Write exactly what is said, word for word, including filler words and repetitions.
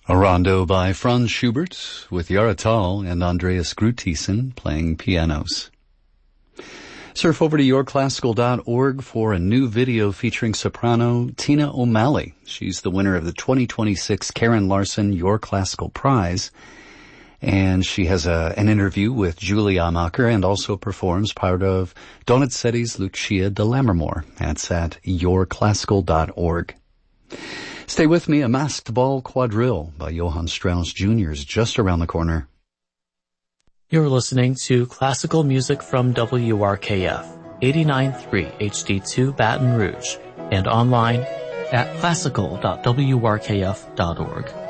A rondo by Franz Schubert with Yara Tal and Andreas Grutisen playing pianos. Surf over to your classical dot org for a new video featuring soprano Tina O'Malley. She's the winner of the twenty twenty-six Karen Larson Your Classical Prize. And she has a, an interview with Julie Amacher and also performs part of Donizetti's Lucia de Lammermoor. That's at your classical dot org. Stay with me. A Masked Ball Quadrille by Johann Strauss Junior is just around the corner. You're listening to classical music from W R K F, eighty-nine point three H D two Baton Rouge, and online at classical dot w r k f dot org.